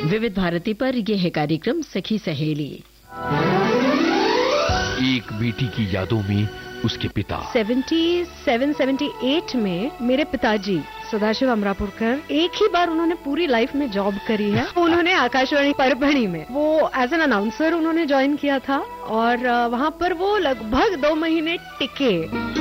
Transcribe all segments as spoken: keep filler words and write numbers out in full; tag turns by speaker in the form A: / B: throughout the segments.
A: विविध भारती पर यह है कार्यक्रम सखी सहेली।
B: एक बेटी की यादों में उसके पिता
C: सतहत्तर अठहत्तर में मेरे पिताजी सदाशिव अमरापुरकर एक ही बार उन्होंने पूरी लाइफ में जॉब करी है। उन्होंने आकाशवाणी परभणी में वो एज एन अनाउंसर उन्होंने ज्वाइन किया था और वहाँ पर वो लगभग दो महीने टिके।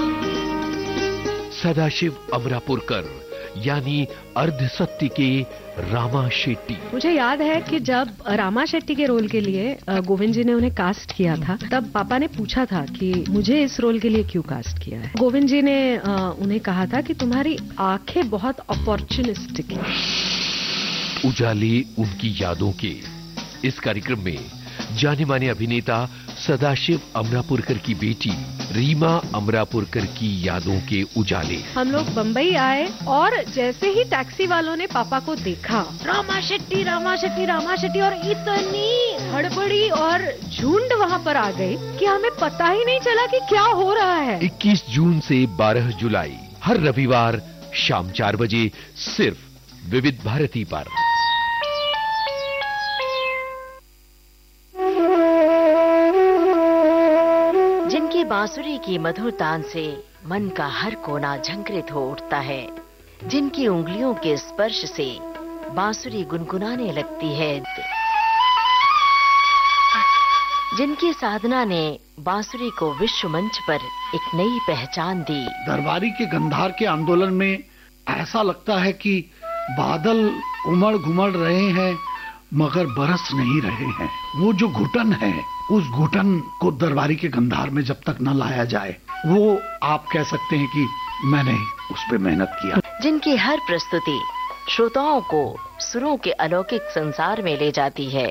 B: सदाशिव अमरापुरकर यानी अर्ध सत्य के रामा शेट्टी।
C: मुझे याद है कि जब रामा शेट्टी के रोल के लिए गोविंद जी ने उन्हें कास्ट किया था, तब पापा ने पूछा था कि मुझे इस रोल के लिए क्यों कास्ट किया है। गोविंद जी ने उन्हें कहा था कि तुम्हारी आंखें बहुत अपॉर्चुनिस्टिक हैं।
B: उजाले उनकी यादों के इस कार्यक्रम में जाने माने अभिनेता सदाशिव अमरापुरकर की बेटी रीमा अमरापुरकर की यादों के उजाले।
C: हम लोग बम्बई आए और जैसे ही टैक्सी वालों ने पापा को देखा, रामा शेट्टी रामा शेट्टी रामा शेट्टी, और इतनी हड़बड़ी और झुंड वहाँ पर आ गई कि हमें पता ही नहीं चला कि क्या हो रहा है।
B: इक्कीस जून से बारह जुलाई हर रविवार शाम चार बजे सिर्फ विविध भारती पर।
A: जिनकी बांसुरी की मधुर तान से मन का हर कोना झंकृत हो उठता है, जिनकी उंगलियों के स्पर्श से बांसुरी गुनगुनाने लगती है, जिनकी साधना ने बांसुरी को विश्व मंच पर एक नई पहचान दी।
D: दरबारी के गंधार के आंदोलन में ऐसा लगता है कि बादल उमड़ घुमड़ रहे हैं मगर बरस नहीं रहे हैं। वो जो घुटन है, उस घुटन को दरबारी के गंधार में जब तक न लाया जाए, वो आप कह सकते हैं कि मैंने उस पे मेहनत किया।
A: जिनकी हर प्रस्तुति श्रोताओं को सुरों के अलौकिक संसार में ले जाती है।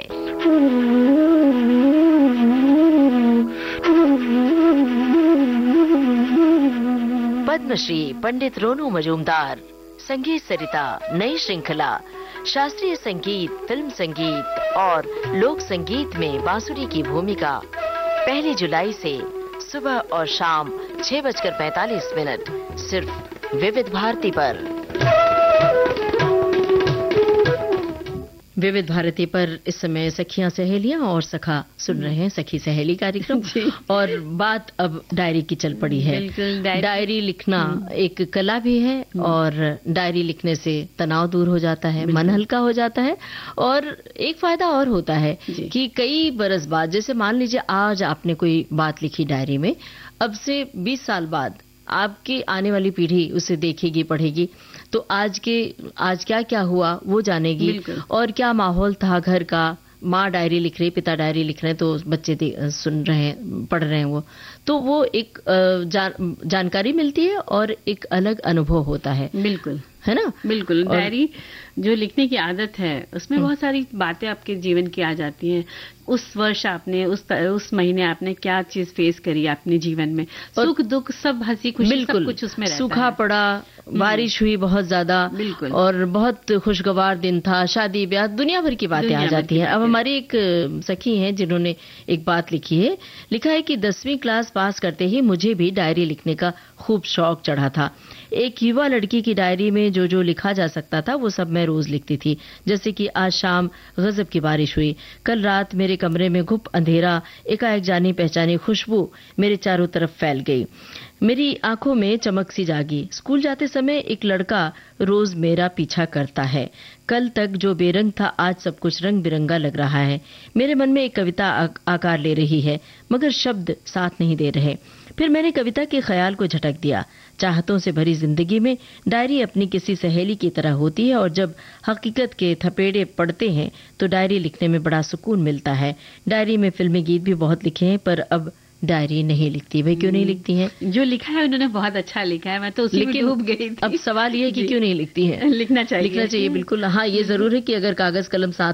A: पद्मश्री पंडित रोनू मजूमदार, संगीत सरिता नई श्रृंखला, शास्त्रीय संगीत, फिल्म संगीत और लोक संगीत में बांसुरी की भूमिका पहली जुलाई से सुबह और शाम छह बजकर पैंतालीस मिनट सिर्फ विविध भारती पर। विविध भारती पर इस समय सखियां सहेलियां और सखा सुन रहे हैं सखी सहेली कार्यक्रम। और बात अब डायरी की चल पड़ी है। डायरी, डायरी लिखना एक कला भी है और डायरी लिखने से तनाव दूर हो जाता है, मन हल्का हो जाता है। और एक फायदा और होता है कि कई बरस बाद, जैसे मान लीजिए आज आपने कोई बात लिखी डायरी में, अब से बीस साल बाद आपकी आने वाली पीढ़ी उसे देखेगी, पढ़ेगी, तो आज के आज क्या क्या हुआ वो जानेगी और क्या माहौल था घर का। माँ डायरी लिख रही, पिता डायरी लिख रहे हैं, तो बच्चे सुन रहे हैं, पढ़ रहे हैं, वो तो वो एक जान, जानकारी मिलती है और एक अलग अनुभव होता है।
E: बिल्कुल,
A: है ना?
E: बिल्कुल। डायरी जो लिखने की आदत है, उसमें बहुत सारी बातें आपके जीवन की आ जाती हैं। उस वर्ष आपने उस उस महीने आपने क्या चीज फेस करी अपने जीवन में, सुख दुख सब, हंसी खुशी सब कुछ उसमें रहता है।
A: सूखा पड़ा, बारिश हुई बहुत ज्यादा,
E: बिल्कुल,
A: और बहुत खुशगवार दिन था, शादी ब्याह, दुनिया भर की बातें आ जाती हैं। अब हमारी एक सखी हैं जिन्होंने एक बात लिखी है, लिखा है कि दसवीं क्लास पास करते ही मुझे भी डायरी लिखने का खूब शौक चढ़ा था। एक युवा लड़की की डायरी में जो जो लिखा जा सकता था वो सब मैं रोज लिखती थी। जैसे कि आज शाम गजब की बारिश हुई, कल रात मेरे कमरे में घुप अंधेरा, एकाएक जानी पहचानी खुशबू मेरे चारों तरफ फैल गई, मेरी आंखों में चमक सी जागी। स्कूल जाते समय एक लड़का रोज मेरा पीछा करता है, कल तक जो बेरंग था आज सब कुछ रंग बिरंगा लग रहा है। मेरे मन में एक कविता आकार ले रही है मगर शब्द साथ नहीं दे रहे। फिर मैंने कविता के ख्याल को झटक दिया। चाहतों से भरी जिंदगी में डायरी अपनी किसी सहेली की तरह होती है और जब हकीकत के थपेड़े पड़ते हैं तो डायरी लिखने में बड़ा सुकून मिलता है। डायरी में फिल्मी गीत भी बहुत लिखे हैं पर अब डायरी नहीं लिखती। भाई क्यों नहीं लिखती हैं?
E: जो लिखा है उन्होंने बहुत अच्छा लिखा है, मैं तो उसी में डूब गई थी।
A: अब सवाल ये है कि क्यों नहीं लिखती हैं?
E: लिखना चाहिए,
A: लिखना चाहिए बिल्कुल। हाँ, ये जरूर है कि अगर कागज कलम साथ